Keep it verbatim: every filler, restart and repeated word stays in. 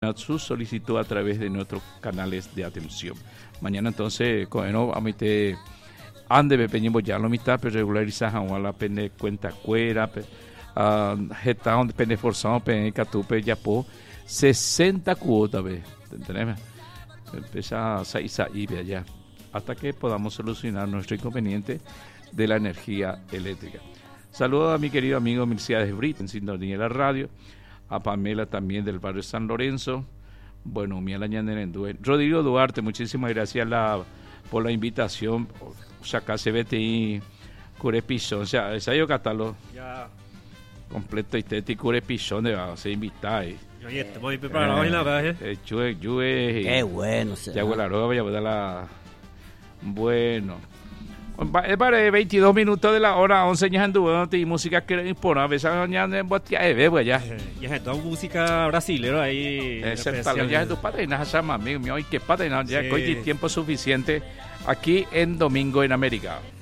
su solicitud a través de nuestros canales de atención. Mañana entonces, bueno, a mí te ande me peñemos ya lo mitad, pero regularizar a la pende cuenta cuera, a jeta donde pende forzado, pende catupe ya po sesenta cuotas, ve, ¿entendés? Empieza a salir allá hasta que podamos solucionar nuestro inconveniente de la energía eléctrica. Saludos a mi querido amigo Milciades Brit en sintonía de la radio, a Pamela también del barrio San Lorenzo, bueno, mi Alañanderendue. Rodrigo Duarte, muchísimas gracias la, por la invitación. O sea, acá se ve ahí Curepillón, o sea, ese yo catálogo ya completo estético Curepillón de se invitar. Oye, estamos preparados en la calle. Chue, chue. Qué bueno, ya huele la ropa, voy a ver la. Bueno. Para veintidós minutos de la hora once ya anduvo y música que impone a veces ya en botia de bebo ya ya es toda música brasilera ahí es el talón ya tu padre nada llama amigo mío y que padre ya hay tiempo suficiente aquí en Domingo en América.